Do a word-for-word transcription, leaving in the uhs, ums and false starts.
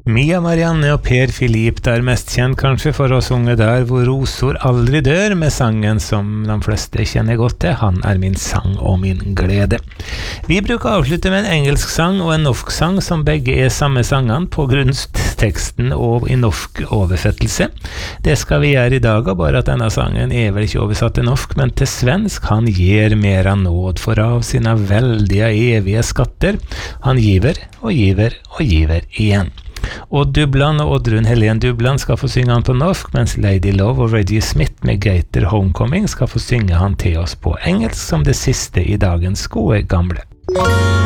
Mia Marianne og Per Philippe der mest kjent kanskje for å synge der hvor rosor aldri dør med sangen som de fleste kjenner godt til, Han er min sang og min glede. Vi bruker å avslutte med en engelsk sang og en norsk sang som begge er samme sangene på grunnteksten og i norsk oversettelse. Det skal vi gjøre i dag, og bare at denne sangen er vel ikke oversatt til norsk, men til svensk. Han gir mer av nåd for av sine veldige evige skatter. Han giver og giver og giver igjen. Og Dublan og Oddrun Helene Dublan skal få synge han på norsk, mens Lady Love og Reggie Smith med Gator Homecoming skal få synge han til oss på engelsk som det siste i dagens gode gamle.